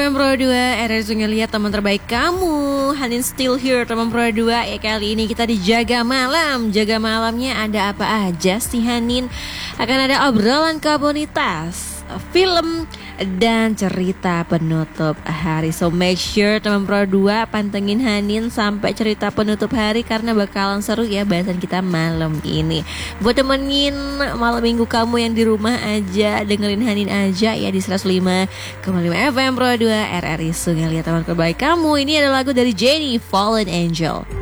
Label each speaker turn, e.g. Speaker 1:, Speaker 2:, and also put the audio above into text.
Speaker 1: FM Pro 2, RRI Sungai Liat, teman terbaik kamu. Hanin still here, teman Pro 2. Ya, kali ini kita dijaga malam. Jaga malamnya ada apa aja sih Hanin? Akan ada obrolan komunitas, film, dan cerita penutup hari. So make sure teman Pro 2 pantengin Hanin sampai cerita penutup hari, karena bakalan seru ya bahasan kita malam ini. Buat temenin malam minggu kamu yang di rumah aja, dengerin Hanin aja ya di 105,5 FM Pro 2 RRI Sungai Liat, teman terbaik kamu. Ini ada lagu dari Jennie, Fallen Angel.